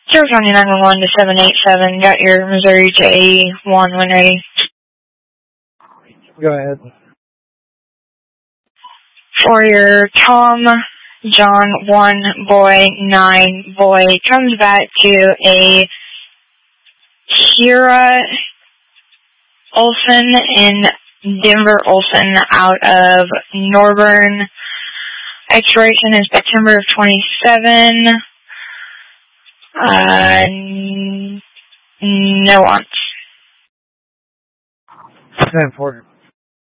0 County 911 to 787. Got your Missouri JA1 when ready. Go ahead. For your Tom, John 1, boy, 9, boy, comes back to a Kira Olson in Denver Olson out of Norburn. Expiration is September of 27. No wants. 10-4.